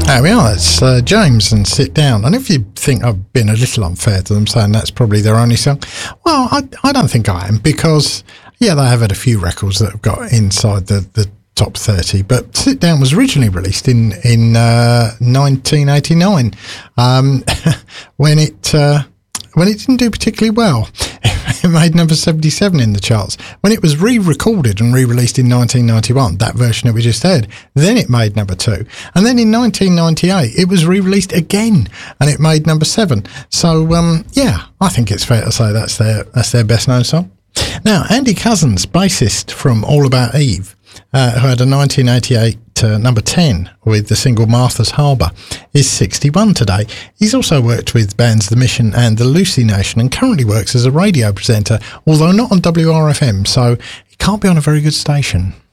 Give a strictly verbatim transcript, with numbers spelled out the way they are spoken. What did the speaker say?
There we are, it's uh, James and Sit Down. And if you think I've been a little unfair to them saying that's probably their only song, well, I, I don't think I am, because, yeah, they have had a few records that have got inside the, the top thirty, but Sit Down was originally released in, in uh, nineteen eighty-nine, um, when it... Uh, when it didn't do particularly well. It made number seventy-seven in the charts. When it was re-recorded and re-released in nineteen ninety-one, that version that we just heard, then it made number two. And then in nineteen ninety-eight, it was re-released again, and it made number seven. So, um, yeah, I think it's fair to say that's their that's their best-known song. Now, Andy Cousins, bassist from All About Eve, uh, who had a nineteen eighty-eight uh, number ten with the single Martha's Harbour, is sixty-one today. He's also worked with bands The Mission and the Lucy Nation, and currently works as a radio presenter, although not on W R F M, so he can't be on a very good station.